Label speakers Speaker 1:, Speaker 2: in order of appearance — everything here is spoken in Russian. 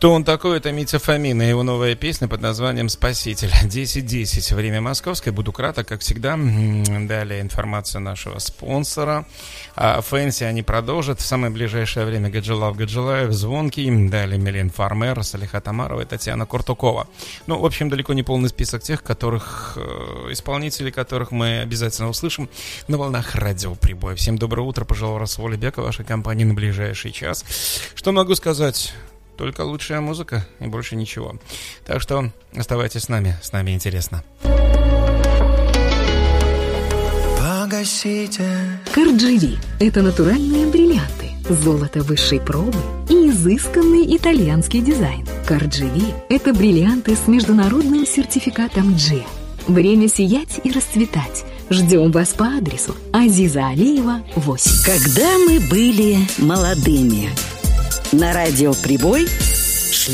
Speaker 1: Кто он такой? Это Митя Фомин и его новая песня под названием «Спаситель». 10:10. Время московское. Буду краток, как всегда. Далее информация нашего спонсора. Фэнси они продолжат. В самое ближайшее время Гаджилав Гаджилаев, Звонкий. Далее Милен Фармер, Салиха Тамарова и Татьяна Куртукова. Ну, в общем, далеко не полный список тех, исполнителей которых мы обязательно услышим на волнах радиоприбоя. Всем доброе утро. Пожалуй, Расул Бека, вашей компании на ближайший час. Что могу сказать? Только лучшая музыка и больше ничего. Так что оставайтесь с нами интересно.
Speaker 2: Кардживи – это натуральные бриллианты, золото высшей пробы и изысканный итальянский дизайн. Кардживи – это бриллианты с международным сертификатом G. Время сиять и расцветать. Ждем вас по адресу Азиза Алиева, 8.
Speaker 3: Когда мы были молодыми. На радио «Прибой»